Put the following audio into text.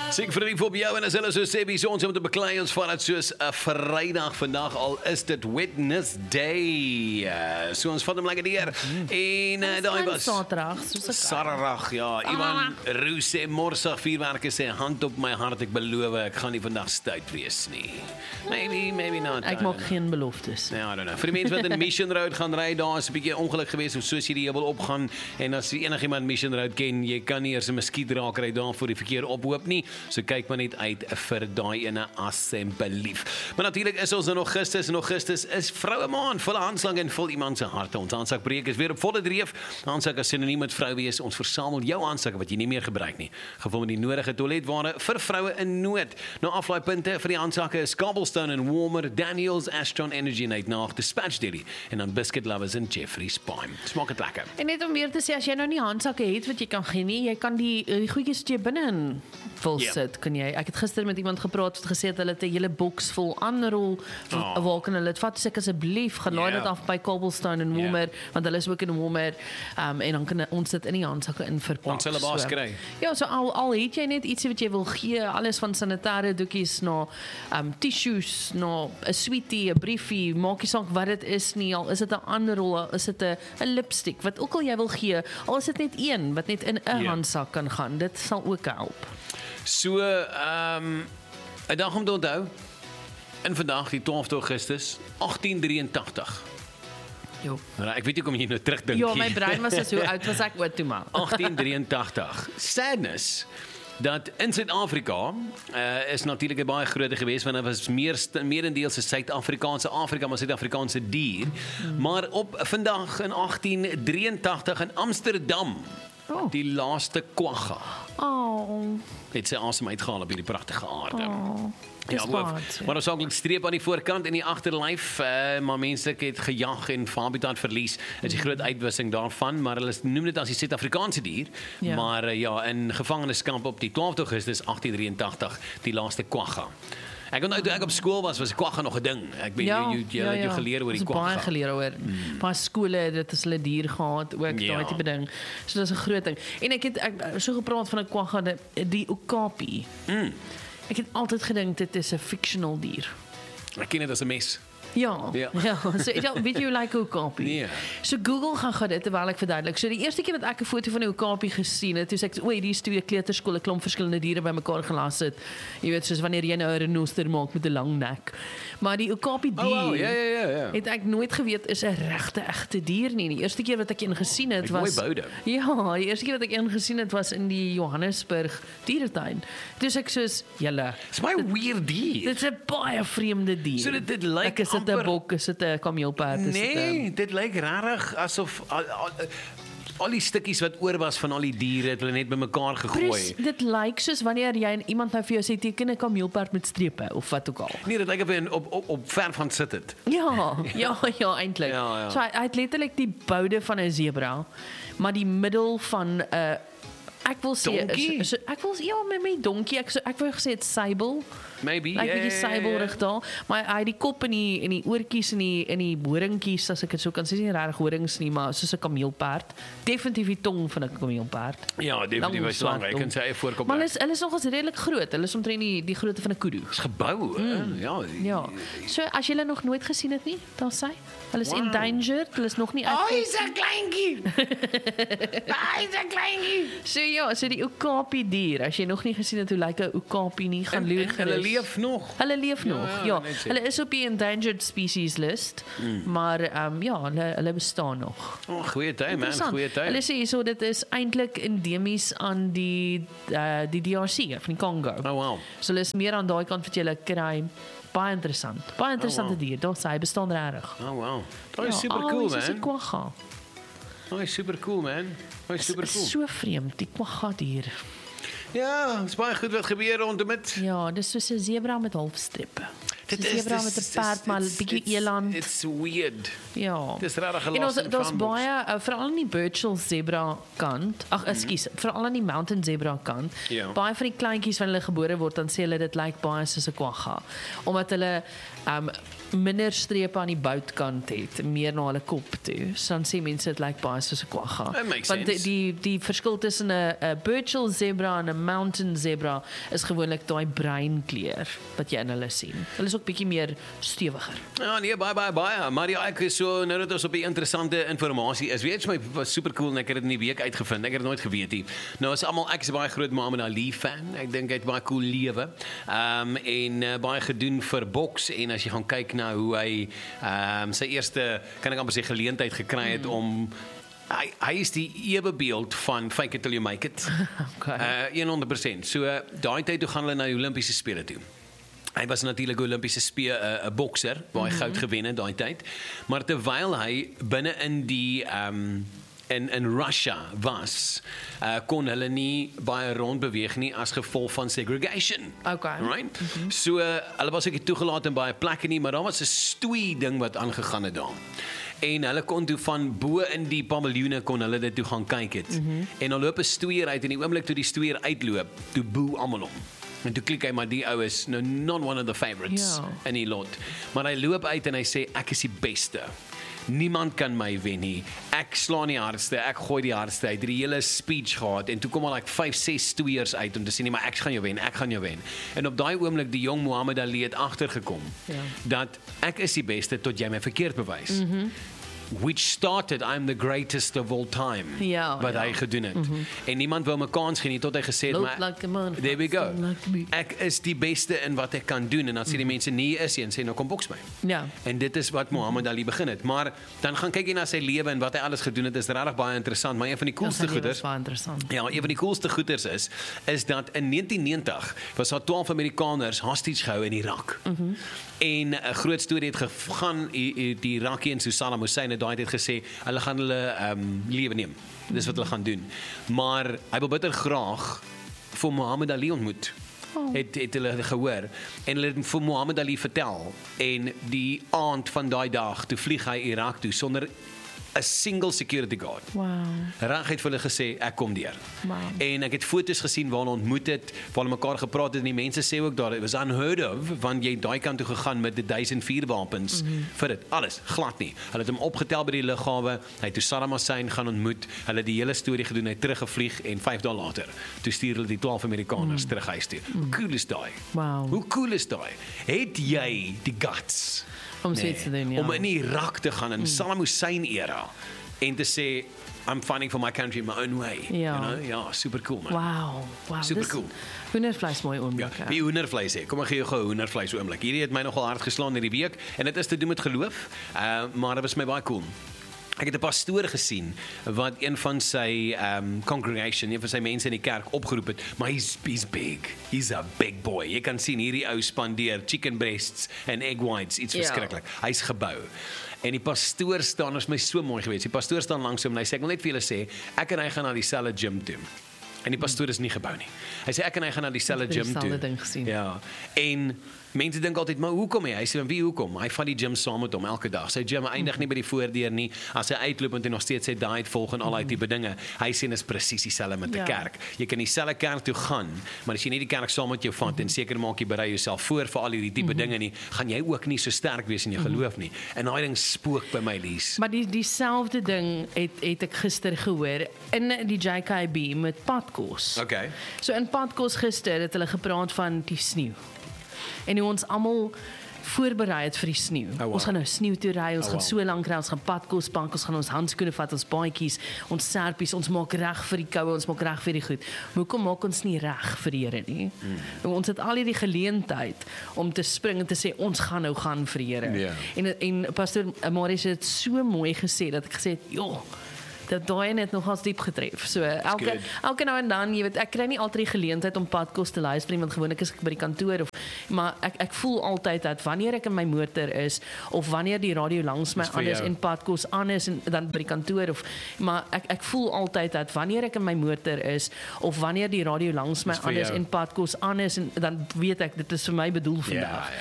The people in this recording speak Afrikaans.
Sien vir die vir jou en as hulle so sê, wie ons om te beklei ons van dit soos 'n Vrydag vandag al is dit Wednesday. So ons vat hom lekker deur. En daai was Saterdag, ja. Ivan Roos sê morsig vuurwerke sê hand op my hart, ek beloof ek gaan nie vandag stout wees nie. Maybe not. Ek maak geen beloftes. Ja, I don't know. Vir die mense wat in Mission Road gaan ry, daar is 'n bietjie ongeluk gewees of soos jy die heuwel opgaan en as enigiemand Mission Road ken, jy kan nie eers 'n muskiet raak ry daar voor die verkeer ophoop nie. So kyk maar net uit vir daai ene asseblief. Maar natuurlik is ons in Augustus en Augustus is vroue maand, volle handslag en vol iemand se harte. Ons handsakbreek is weer op volle dreef. Handsak as sinoniem met vrou wees. Ons versamel jou handsakke wat jy nie meer gebruik nie. Gevul met die nodige toiletware vir vroue in nood. Nou aflaaipunte vir die handsakke is Cobblestone en Warmer, Daniels, Astron Energy Night Nacht, Dispatch Deli en dan Biscuit Lovers en Jeffrey's Pie. Smaak dit lekker. En net om weer te sê, as jy nou nie handsakke het wat jy kan gee nie, jy kan die goedjies wat jy binne vol sit, kan jy. Ek het gister met iemand gepraat wat gesê het hulle het 'n hele boks vol aanrol waar kan hulle dit vat? Sê asseblief gaan laai dit af by Cobblestone en Warmer, want hulle is ook in Warmer, en dan kan ons dit in die handsakke in verpak. Ons hulle baas kry. Ja, so al het jy net ietsie wat jy wil gee, alles van sanitêre doekies na tissues, na 'n sweetie, 'n briefie, maak nie saak wat dit is nie, al is dit 'n aanrol, al is dit 'n lipstick, wat ook al jy wil gee, al is dit net een wat net in 'n handsak kan gaan, dit sal ook help. So, 'n dag om te onthou. En vandag, die 12 Augustus, 1883. Jo. Nou, ek weet nie kom jy nou terugdink. Ja, my brein was so oud was ek ooit toe maar. 1883. Sadness dat in Suid-Afrika is natuurlik baie groter geweest want dit was meerendeels 'n Suid-Afrikaanse Afrika, maar Suid-Afrikaanse dier. Maar op vandag in 1883 in Amsterdam, die laaste kwagga. Het sy asem uitgehaal op hierdie pragtige aarde. Ja, maar ons ook 'n streep aan die voorkant en die agterlyf, maar menslik het gejag en habitat verlies. Is die groot uitwissing daarvan, maar hulle noem dit as die Suid-Afrikaanse dier. Ja. Maar in gevangeniskamp op die 12 Augustus 1883, die laaste kwagga. Ek onthou toe ek op skool was die kwagga nog 'n ding. Ek weet jy geleer oor die kwagga. Baie geleer oor. Paar skole dit is hulle dier gehad ook daai tipe ding. So dis 'n groot ding. En ek het so gepraat van 'n kwagga, die okapi. Ek het altyd gedink dit is 'n fictional dier. Ek ken dit as 'n mes. Ja. So weet jy hoe lyk 'n okapi? Nee. So Google gaan dit terwyl ek verduidelik. So die eerste keer wat ek 'n foto van 'n okapi gesien het, toe sê ek, "Oei, dis twee kleuterskole, 'n klomp verskillende diere bymekaar gelas het." Jy weet, soos wanneer jy nou 'n renoster maak met 'n lang nek. Maar die okapi dier, ja. het ek nooit geweet is 'n regte egte dier nie. Die eerste keer wat ek een gesien het was ja, die eerste keer wat ek een gesien het was in die Johannesburg dieretuin. Dis ek soos, "Julle, dis baie weird dier. Dit is 'n baie vreemde dier." So dit lyk is dit 'n bok, is dit 'n kameelperd? Nee, dit lyk regtig asof al die stukkies wat oor was van al die diere het hulle net bymekaar gegooi. Dit lyk soos wanneer jy iemand nou vir jou sê teken 'n kameelperd met strepe of wat ook al. Nee, dit lyk op ver van sit dit. Ja, eintlik. Ja. So hy het letterlik die boude van 'n zebra, maar die middel van 'n ek wil sê ek wil met my donkie ek wou gesê dit sable. Maybe. Like die sybelrig daar, maar hy die kop en die oortjies en die horingkies, as ek dit so kan sê, nie regtig horings nie, maar soos 'n kameelperd. Definitief die tong van 'n kameelperd. Ja, definitief is lang. Ek kan sê hy voorkom. Maar hulle is nogals redelik groot. Hulle is omtrent die grootte van 'n kudu. Dis gebou, ja. So as jy hulle nog nooit gesien het nie, dan sê hulle is endangered, hulle is nog nie uit. Hy's 'n kleintjie. Hy's 'n kleintjie. So die okapi dier, as jy nog nie gesien het hoe lyk 'n okapi nie, gaan loer gerus. Hulle leef nog. Ja. Hulle is op die endangered species list, maar hulle bestaan nog. Goeie tyd man, goeie tyd. Hulle sê hierso dit is eintlik endemies aan die DRC van die Congo. Oh wow. So hulle is meer aan daai kant wat jy kry. Baie interessant. Baie interessante dier. Daar sê hy bestaan regtig. Oh wow. Dit is super cool man. Dis 'n kwagga. Oh, super cool man. Super cool. So vreemd, die kwagga dier. Ja, is baie goed wat gebeur rondom dit. Ja, dis soos 'n zebra met halfstrepe. Dit Zebra met 'n perd, maar 'n bietjie eland. It's weird. Ja. Dis regtig 'n En lost ons and daar's found box. baie veral aan die Birchall zebra kant. Ag, ekskuus, veral aan die mountain zebra kant. Ja. Baie van die kleintjies wanneer hulle gebore word, dan sê hulle dit lyk baie soos 'n kwagga, omdat hulle minder strepe aan die boutkant het, meer na hulle kop toe. So dan sê mense dit lyk baie soos 'n kwagga. That makes Want sense. die verskil tussen 'n Birchall zebra en 'n mountain zebra is gewoonlik daai bruin kleur wat jy in hulle sien. Hulle is ook bietjie meer stewiger. Ja, nee, baie. Maar ja, ek is so, nou dat ons op die interessante informasie is, weet jy, my was super cool en ek het dit in die week uitgevind. Ek het dit nooit geweet nie. Nou is almal, ek is 'n baie groot Muhammad Ali fan. Ek dink hy het baie cool lewe. En baie gedoen vir boks en as jy gaan kyk na hoe hy sy eerste, kan ek amper sê, geleentheid gekry het om hy is die ewebeeld van fake it till you make it. Okay. 100%. So daai tyd toe gaan hulle na die Olimpiese spele toe. Hy was natuurlik 'n Olimpiese 'n bokser waar hy goud gewen het daai tyd. Maar terwyl hy binne in die in Russia was, kon hulle nie baie rond beweeg nie as gevolg van segregation. Okay. Right? So hulle was ook nie toegelaat in baie plekke nie, maar daar was 'n stoei ding wat aangegaan het daar. En hulle kon toe van bo in die paviljoene kon hulle dit toe gaan kyk het. En dan loop 'n stoeier uit en die oomblik toe die stoeier uitloop, toe boe almal hom. En toe klik hy maar die ou is nou not one of the favorites Ja. in die lot. Maar hy loop uit en hy sê ek is die beste. Niemand kan my wen nie. Ek slaan die hardste, ek gooi die hardste uit. Die hele speech gehad en toe kom al like 5-6 stoeiers uit om te sê nee, maar ek gaan jou wen, ek gaan jou wen. En op daai oomblik die jong Muhammad Ali het agtergekom dat ek is die beste tot jy my verkeerd bewys. Which started I'm the greatest of all time. Ja, wat ja. hy gedoen het. En niemand wou my kans gee nie tot hy gesê het Look maar like a man, there we go. sing like me. Ek is die beste in wat ek kan doen en dan sê die mense nee is hy en sê nou kom boks my. Ja. En dit is wat Muhammad Ali begin het. Maar dan gaan kyk jy na sy lewe en wat hy alles gedoen het, is regtig baie interessant, maar een van die coolste Dat goeders is baie interessant. ja, een van die coolste goeders is dat in 1990 was daar 12 Amerikaners hostage gehou in Irak. En 'n groot storie het gegaan die Irakiërs so Saddam Hussein het daai tyd gesê hulle gaan hulle lewe neem. Dis wat hulle gaan doen. Maar hy wil bitter graag vir Muhammad Ali ontmoet. Het hulle gehoor en hulle het vir Muhammad Ali vertel en die aand van daai dag toe vlieg hy Irak toe sonder 'n single security guard. Wow. Reg het vir hulle gesê ek kom deur. Wow. En ek het foto's gesien waar hulle ontmoet het, waar hulle mekaar gepraat het en die mense sê ook daar it was unheard of want jy daai kant toe gegaan met 1000 vuurwapens vir dit. Alles glad nie. Hulle het hom opgetel by die lughawe. Hy het toe Saddam Hussein gaan ontmoet. Hulle het die hele storie gedoen. Hy het teruggevlieg en 5 dae later toe stuur hulle die 12 Amerikaners terug huis toe. Hoe cool is daai? Wow. Hoe cool is daai? Het jy die guts Om so iets te doen, ja. om in Irak te gaan in Saddam Hussein era en te sê I'm fighting for my country my own way. Ja. You know? Ja, super cool man. Wow. Super dis cool. Hoendervleis mooi Ja, oomblik. die hoendervleis hè. Kom ek gee jou gou 'n hoendervleis oomblik. Hierdie het my nogal hard geslaan hierdie week en dit is te doen met geloof. Maar dit was my baie cool. Ek het 'n pastoor gesien wat een van sy congregation, een van sy mense in die kerk opgeroep het, maar he's big. He's a big boy. Jy kan sien hierdie ou spandeer chicken breasts en egg whites, iets Ja. verskriklik. Hy's gebou. En die pastoor staan, is my so mooi geweest. Die pastoor staan langs hom en hy sê ek wil net vir julle sê, ek en hy gaan na dieselfde gym toe. En die pastoor is nie gebou nie. Hy sê ek en hy gaan na dieselfde Ek het gym toe. dieselfde ding gesien. Ja. En mense dink altyd, maar hoekom hy? Hy sê, wie hoekom? Hy vat die gym saam met hom elke dag. Sy gym eindig nie by die voordeur nie. As hy uitloop en hy nog steeds sy diet volg en al daai tipe dinge. Hy sê dis presies dieselfde met 'n Ja. kerk. Jy kan dieselfde kerk toe gaan, maar as jy nie die kerk saam met jou vat en seker maak jy berei jouself voor vir al hierdie tipe dinge nie, gaan jy ook nie so sterk wees in jou geloof nie. En daai ding spook by my Lies. Maar dieselfde ding het ek gister gehoor in die JKB met padkos. Okay. So in padkos gister het hulle gepraat van die sneeu. En hoe ons almal voorberei het vir die sneeu. wow. Ons gaan nou sneeu toe ry, ons gaan wow. so lank ry, ons gaan padkos bank, ons gaan ons handskoene vat, ons baadjies, ons serpies, ons maak reg vir die koue, ons maak reg vir die goed. Maar hoekom maak ons nie reg vir die Here nie? Ons het al hierdie geleentheid om te spring en te sê ons gaan nou gaan vir die Here. Ja. En pastoor Marius het so mooi gesê dat ek gesê het, "Joh, dat daai net nogals diep getref." So elke nou en dan, jy weet, ek kry nie altyd die geleentheid om padkos te luister nie, want gewoonlik is ek by die kantoor maar ek voel altyd dat wanneer ek in my motor is of wanneer die radio langs my Dis vir aan is jou. en padkos aan is en dan by die kantoor maar ek voel altyd dat wanneer ek in my motor is of wanneer die radio langs my Dis vir aan is jou. en padkos aan is en dan weet ek dit is vir my bedoel vandag. Ja.